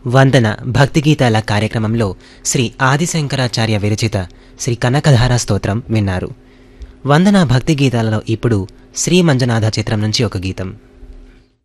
వందన భక్తి గీతాల కార్యక్రమంలో శ్రీ ఆదిశంకరాచార్య విరచిత శ్రీ కనకధార స్తోత్రం విన్నారు. వందన భక్తి గీతాలలో ఇప్పుడు శ్రీ మంజునాథ చిత్రం నుంచి ఒక గీతం.